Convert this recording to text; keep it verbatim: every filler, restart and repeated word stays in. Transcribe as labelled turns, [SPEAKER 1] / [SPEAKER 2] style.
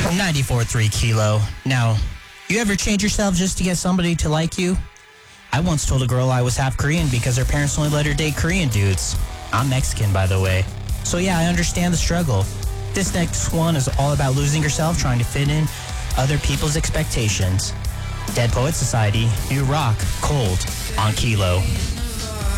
[SPEAKER 1] ninety-four point three Kilo. Now, you ever change yourself just to get somebody to like you? I once told a girl I was half Korean because her parents only let her date Korean dudes. I'm Mexican, by the way. So yeah, I understand the struggle. This next one is all about losing yourself, trying to fit in other people's expectations. Dead Poet Society, New Rock, Cold, on Kilo.